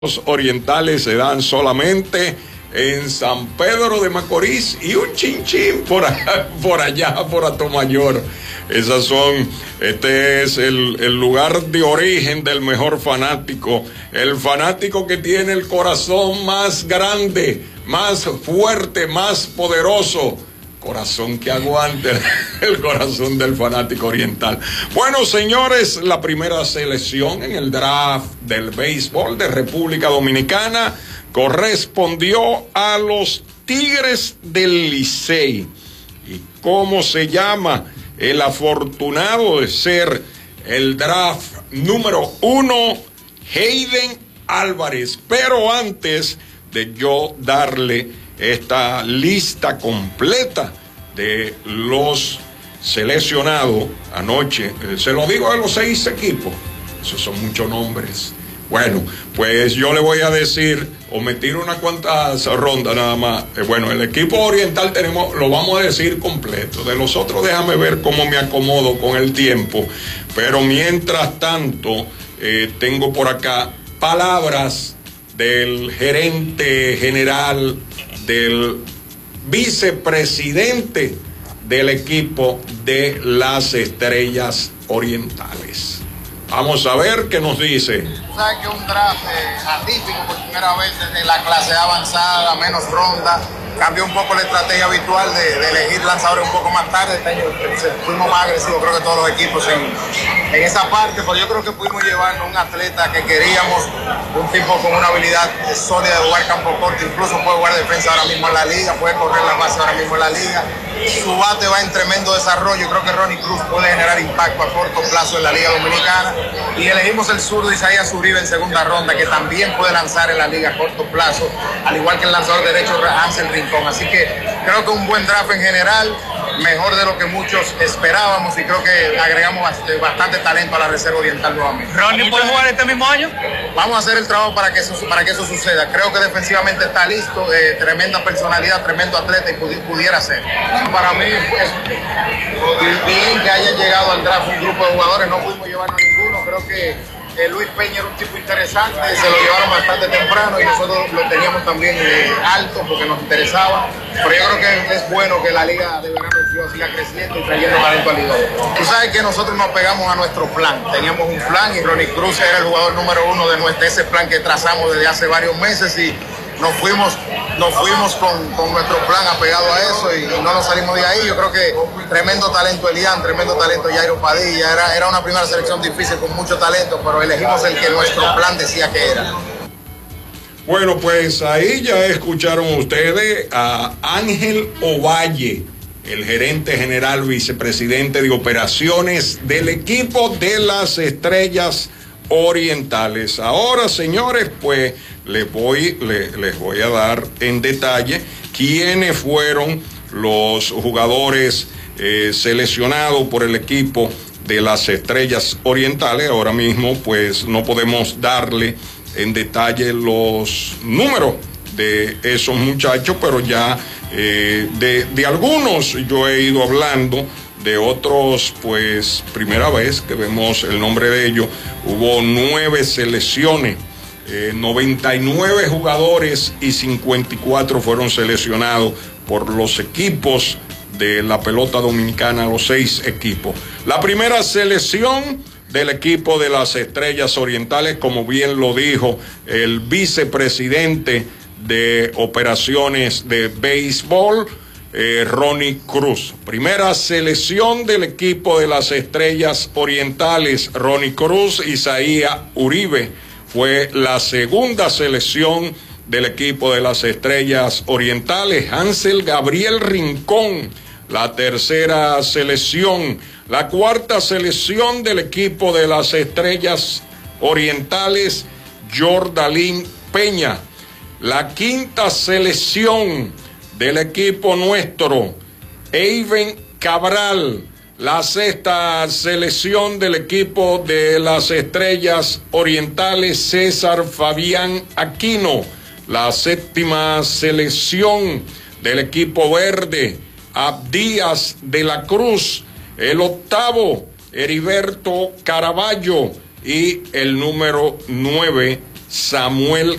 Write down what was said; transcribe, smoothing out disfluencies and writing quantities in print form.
orientales se dan solamente en San Pedro de Macorís y un chinchín por allá, por Atomayor. Este es el lugar de origen del mejor fanático, el fanático que tiene el corazón más grande, más fuerte, más poderoso. Corazón que aguante, el corazón del fanático oriental. Bueno, señores, la primera selección en el draft del béisbol de República Dominicana correspondió a los Tigres del Licey. ¿Y cómo se llama el afortunado de ser el draft número 1? Hayden Álvarez. Pero antes de yo darle esta lista completa de los seleccionados anoche, se lo digo de los 6 equipos, esos son muchos nombres. Bueno, pues yo le voy a decir, o me tiro unas cuantas rondas nada más. Bueno, el equipo oriental lo vamos a decir completo. De los otros déjame ver cómo me acomodo con el tiempo. Pero mientras tanto, tengo por acá palabras del gerente general, del vicepresidente del equipo de las Estrellas Orientales. Vamos a ver qué nos dice. Sabes que un draft atípico por primera vez desde la clase avanzada, menos ronda, cambió un poco la estrategia habitual de elegir lanzadores un poco más tarde. Este año fuimos más agresivos, creo que todos los equipos en esa parte, pero yo creo que pudimos llevarnos un atleta que queríamos, un tipo con una habilidad sólida de jugar campo corto, incluso puede jugar defensa ahora mismo en la liga, puede correr la base ahora mismo en la liga. Su bate va en tremendo desarrollo. Creo que Ronnie Cruz puede generar impacto a corto plazo en la Liga Dominicana. Y elegimos el zurdo Isaías Uribe en segunda ronda, que también puede lanzar en la liga a corto plazo, al igual que el lanzador derecho Hansel Rincón. Así que creo que un buen draft en general, mejor de lo que muchos esperábamos, y creo que agregamos bastante talento a la reserva oriental nuevamente. ¿Ronnie puede jugar este mismo año? Vamos a hacer el trabajo para que eso suceda. Creo que defensivamente está listo, tremenda personalidad, tremendo atleta, y pudiera ser. Para mí es bien que haya llegado al draft un grupo de jugadores, no pudimos llevarnos ninguno. Creo que Luis Peña era un tipo interesante, se lo llevaron bastante temprano y nosotros lo teníamos también alto porque nos interesaba. Pero yo creo que es bueno que la liga de verano siga creciendo y trayendo talento al liga. Tú sabes que nosotros nos pegamos a nuestro plan. Teníamos un plan y Ronnie Cruz era el jugador número 1 de ese plan que trazamos desde hace varios meses, y nos fuimos con nuestro plan apegado a eso y no nos salimos de ahí. Yo creo que tremendo talento Elian, tremendo talento Jairo Padilla. Era una primera selección difícil con mucho talento, pero elegimos el que nuestro plan decía que era. Bueno, pues ahí ya escucharon ustedes a Ángel Ovalle, el gerente general, vicepresidente de operaciones del equipo de las Estrellas Orientales. Ahora, señores, pues les voy a dar en detalle quiénes fueron los jugadores seleccionados por el equipo de las Estrellas Orientales. Ahora mismo, pues no podemos darle en detalle los números de esos muchachos, pero ya de algunos yo he ido hablando. De otros, pues, primera vez que vemos el nombre de ellos. Hubo 9 selecciones, 99 jugadores y 54 fueron seleccionados por los equipos de la pelota dominicana, los 6 equipos. La primera selección del equipo de las Estrellas Orientales, como bien lo dijo el vicepresidente de operaciones de béisbol, Ronnie Cruz. Primera selección del equipo de las Estrellas Orientales, Ronnie Cruz. Isaías Uribe fue la segunda selección del equipo de las Estrellas Orientales. Hansel Gabriel Rincón, la tercera selección. La cuarta selección del equipo de las Estrellas Orientales, Jordalín Peña. La quinta selección del equipo nuestro, Eiven Cabral. La sexta selección del equipo de las Estrellas Orientales, César Fabián Aquino. La séptima selección del equipo verde, Abdías de la Cruz. El octavo, Heriberto Caraballo. Y el número 9, Samuel